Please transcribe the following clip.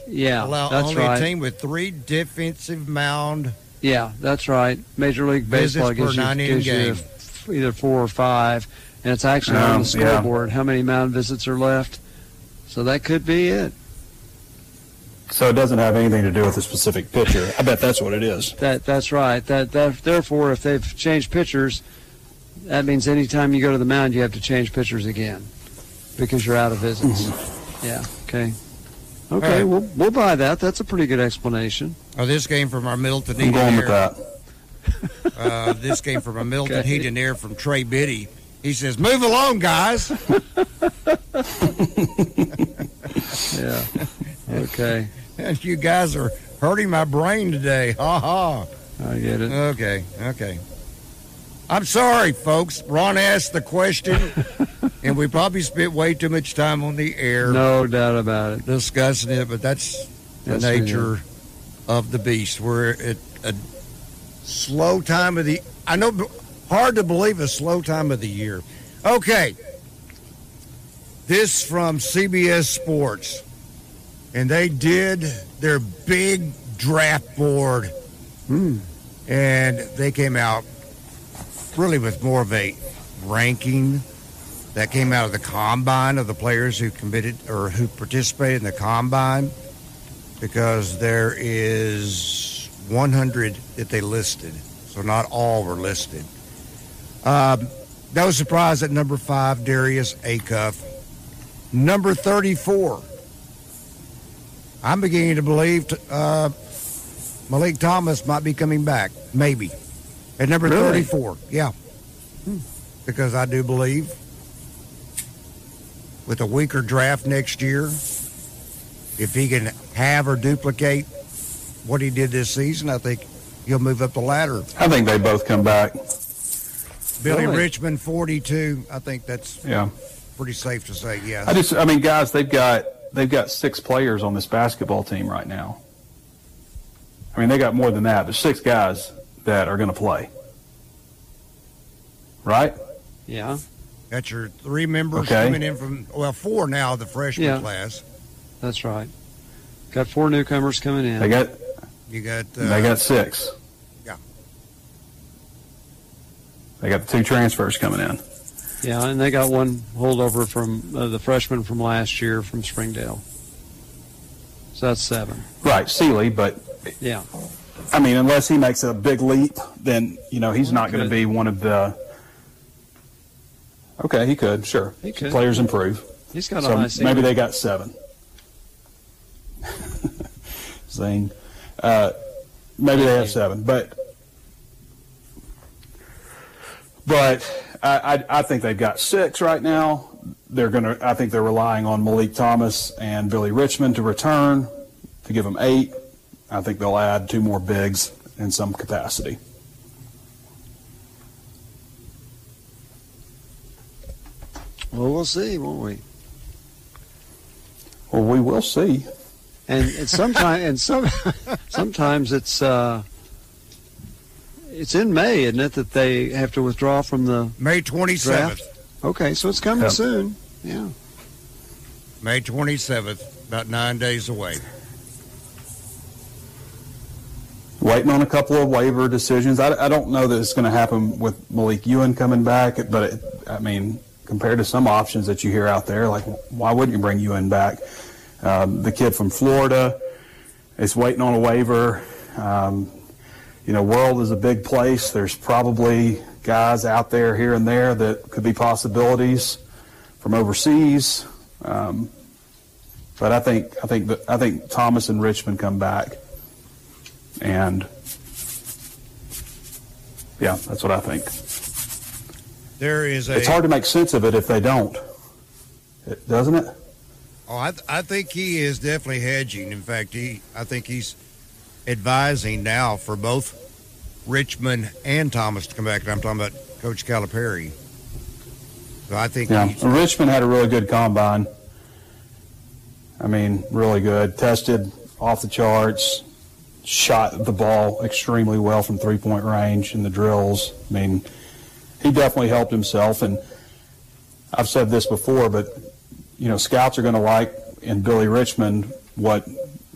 Yeah, allow that's only right. a team with 3 defensive mound. Yeah, that's right. Major League Baseball gives you either 4 or 5, and it's actually on the scoreboard how many mound visits are left. So that could be it. So it doesn't have anything to do with a specific pitcher. I bet that's what it is. That's right. Therefore, if they've changed pitchers, that means anytime you go to the mound, you have to change pitchers again because you're out of visits. Mm-hmm. Yeah. Okay. Okay. Right. We'll buy that. That's a pretty good explanation. Oh, this came from our Milton Heat and Air. With that. This came from a Milton Heat and Air from Trey Biddy. He says, "Move along, guys." Yeah. Okay. And you guys are hurting my brain today. Ha ha. I get it. Okay. I'm sorry, folks. Ron asked the question, and we probably spent way too much time on the air. No doubt about it. Discussing it, but that's the nature of the beast. We're at a slow time of the... I know, hard to believe a slow time of the year. Okay. This from CBS Sports. And they did their big draft board. And they came out really with more of a ranking that came out of the combine of the players who committed or who participated in the combine, because there is 100 that they listed. So not all were listed. No surprise at number 5, Darius Acuff. Number 34. I'm beginning to believe Malik Thomas might be coming back, maybe. At number 34, yeah. Because I do believe with a weaker draft next year, if he can have or duplicate what he did this season, I think he'll move up the ladder. I think they both come back. Billy Richmond, 42. I think that's pretty safe to say, yes. I mean, guys, they've got 6 players on this basketball team right now. I mean, they got more than that. There's 6 guys that are going to play. Right? Yeah. Got your 3 members coming in from, 4 now, the freshman class. That's right. Got 4 newcomers coming in. They got 6. Yeah. They got the 2 transfers coming in. Yeah, and they got 1 holdover from the freshman from last year from Springdale. So that's 7. Right, Seeley, but yeah. I mean, unless he makes a big leap, then, he's not going to be one of the... Okay, he could, sure. He could. Players improve. He's got a high ceiling. Maybe they got 7. Zane. Maybe they have 7, but I think they've got 6 right now. I think they're relying on Malik Thomas and Billy Richmond to return to give them 8. I think they'll add 2 more bigs in some capacity. Well, we'll see, won't we? Well, we will see. And sometimes it's in May, isn't it, that they have to withdraw from the May 27th. Draft? Okay, so it's coming soon. Yeah. May 27th, about 9 days away. Waiting on a couple of waiver decisions. I don't know that it's going to happen with Malik Ewan coming back, but compared to some options that you hear out there, like why wouldn't you bring Ewan back? The kid from Florida is waiting on a waiver. World is a big place. There's probably guys out there here and there that could be possibilities from overseas. But I think Thomas and Richmond come back, and that's what I think. It's hard to make sense of it if they don't, doesn't it? Oh, I think he is definitely hedging. In fact, I think he's advising now for both Richmond and Thomas to come back. And I'm talking about Coach Calipari. So I think Richmond had a really good combine. I mean, really good. Tested off the charts. Shot the ball extremely well from three-point range in the drills. I mean, he definitely helped himself. And I've said this before, but scouts are going to like in Billy Richmond what